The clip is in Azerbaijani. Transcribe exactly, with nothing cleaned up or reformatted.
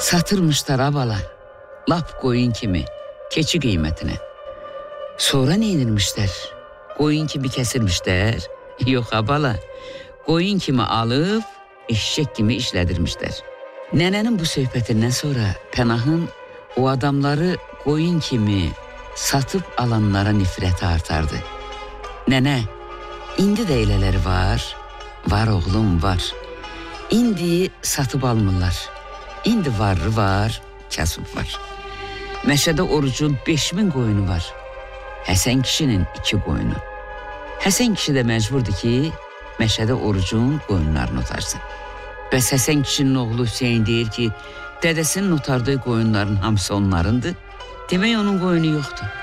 Satırmışlar abala, lap koyun kimi, keçi kıymetine. Sonra ne inirmişler? Koyun kimi kesilmişler. Yok abala, koyun kimi alıp eşek kimi işledirmişler. Nenenin bu söhbetinden sonra Pənahın o adamları koyun kimi satıp alanlara nifreti artardı. Nene, indi de eyleleri var, var oğlum var. İndi satıp almırlar. İndi varı var, kasıb var. Meşədə Orucun beş min qoyunu var. Həsən kişinin iki qoyunu. Həsən kişi də məcburdur ki, meşədə Orucun qoyunlarını utarsın. Bəs Həsən kişinin oğlu Hüseyin deyir ki, dədəsinin utardığı qoyunların hamısı onlarındır. Demək onun qoyunu yoxdur.